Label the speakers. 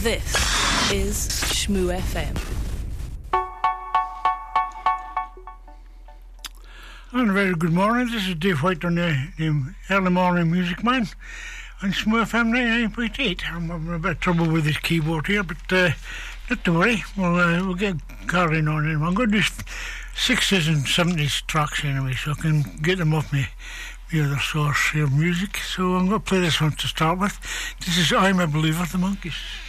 Speaker 1: This is Shmoo FM.
Speaker 2: And a very good morning. This is Dave White on the Early Morning Music Man on Shmoo FM 99.8. I'm having a bit of trouble with this keyboard here, but not to worry. We'll get carrying on. I'm going to do 60s and 70s tracks anyway, so I can get them off my other source here, music. So I'm going to play this one to start with. This is I'm a Believer, the Monkees.